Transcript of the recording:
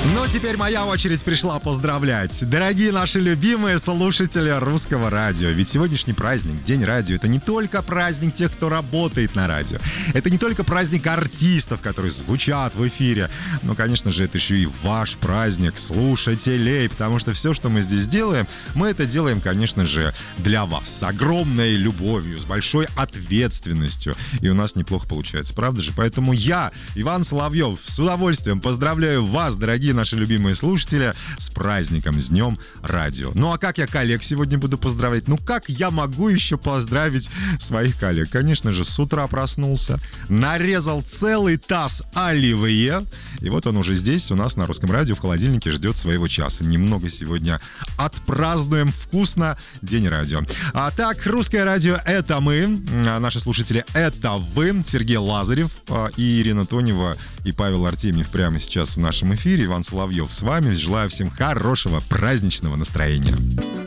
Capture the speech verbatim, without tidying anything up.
Ну, теперь моя очередь пришла поздравлять. Дорогие наши любимые слушатели Русского радио. Ведь сегодняшний праздник, День радио, это не только праздник тех, кто работает на радио. Это не только праздник артистов, которые звучат в эфире. Но, конечно же, это еще и ваш праздник, слушателей. Потому что все, что мы здесь делаем, мы это делаем, конечно же, для вас. С огромной любовью, с большой ответственностью. И у нас неплохо получается, правда же? Поэтому я, Иван Соловьев, с удовольствием поздравляю вас, дорогие наши любимые слушатели, с праздником, с Днем радио. Ну а как я коллег сегодня буду поздравлять? Ну как я могу еще поздравить своих коллег? Конечно же, с утра проснулся, нарезал целый таз оливье, и вот он уже здесь у нас на Русском радио в холодильнике ждет своего часа. Немного сегодня отпразднуем вкусно День радио. А так, Русское радио — это мы, наши слушатели — это вы. Сергей Лазарев и Ирина Тонева и Павел Артемьев прямо сейчас в нашем эфире. Иван Соловьев с вами. Желаю всем хорошего праздничного настроения.